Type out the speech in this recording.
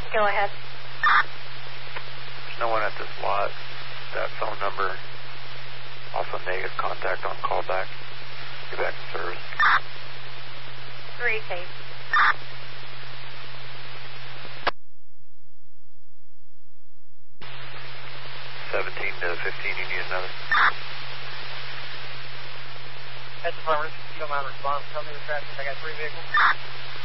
Go ahead. There's no one at this lot. That phone number, also negative contact on callback. Get back to service. 3 8. 17 to 15, you need another. That's affirmative. You don't mind responding. Tell me the traffic. I got 3 vehicles.